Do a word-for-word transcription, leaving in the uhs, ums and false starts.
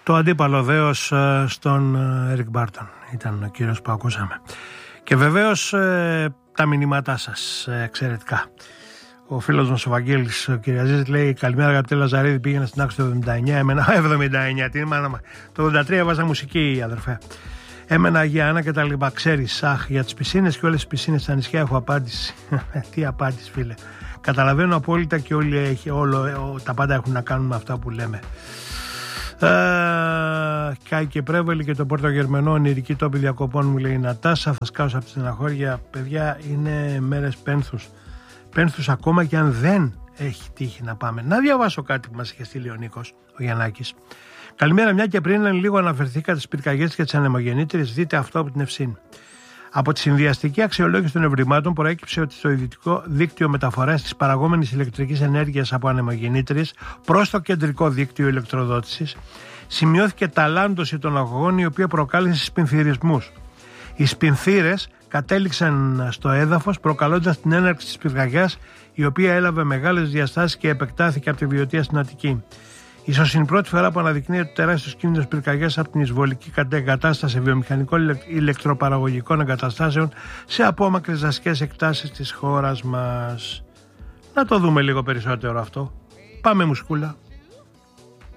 Το αντίπαλο δέος στον Έρικ Μπάρτον ήταν ο κύριος που ακούσαμε. Και βεβαίως τα μηνύματά σας εξαιρετικά. Ο φίλος μας ο Βαγγέλης ο Κυριαζής λέει: καλημέρα αγαπητέ Λαζαρίδη, πήγαινα στην άξο το εβδομήντα εννιά, έμενα εβδομήντα εννιά, τι είναι, το ογδόντα τρία βάζα μουσική αδερφέ. Έμενα Αγία Άννα και τα λοιπά. Ξέρεις, αχ, για τις πισίνες και όλες τις πισίνες στα νησιά έχω απάντηση. Τι απάντηση, φίλε. Καταλαβαίνω απόλυτα και όλοι έχει, όλο, τα πάντα έχουν να κάνουν με αυτά που λέμε. Κάει και Πρέβολη και το Πορτογερμενό, ονειρική τόπη διακοπών, μου λέει η Νατάσα. Θα σκάω από τη στεναχώρια. Παιδιά, είναι μέρες πένθους. Πένθους ακόμα και αν δεν έχει τύχει να πάμε. Να διαβάσω κάτι που μας είχε στείλει ο Νίκος, ο Γιαννάκης. Καλημέρα, μια και πριν λίγο αναφερθήκατε στις πυρκαγιές και τις ανεμογεννήτριες, δείτε αυτό από την Ευσύν. Από τη συνδυαστική αξιολόγηση των ευρημάτων προέκυψε ότι στο ιδιωτικό δίκτυο μεταφοράς της παραγόμενης ηλεκτρικής ενέργειας από ανεμογεννήτριες προς το κεντρικό δίκτυο ηλεκτροδότησης σημειώθηκε ταλάντωση των αγωγών, η οποία προκάλεσε σπινθυρισμούς. Οι σπινθύρες κατέληξαν στο έδαφος, προκαλώντας την έναρξη της πυρκαγιάς, η οποία έλαβε μεγάλες διαστάσεις και επεκτάθηκε από τη Βιωτία στην Αττική. Ίσως είναι η πρώτη φορά που αναδεικνύεται τεράστιος κίνδυνος πυρκαγιάς από την εισβολική εγκατάσταση βιομηχανικών ηλεκτροπαραγωγικών εγκαταστάσεων σε απόμακρες δασικές εκτάσεις της χώρας μας. Να το δούμε λίγο περισσότερο αυτό. Πάμε μουσκούλα.